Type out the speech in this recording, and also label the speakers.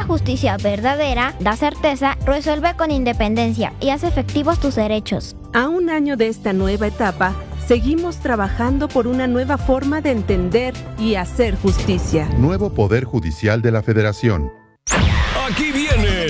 Speaker 1: justicia verdadera da certeza, resuelve con independencia y hace efectivos tus derechos.
Speaker 2: A un año de esta nueva etapa, seguimos trabajando por una nueva forma de entender y hacer justicia.
Speaker 3: Nuevo Poder Judicial de la Federación.
Speaker 4: Aquí viene